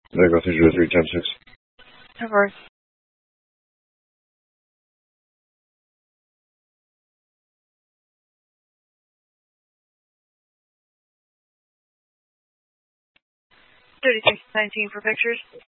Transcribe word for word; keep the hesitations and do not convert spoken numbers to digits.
Echo three zero three, ten six. Cover. thirty-six nineteen for pictures.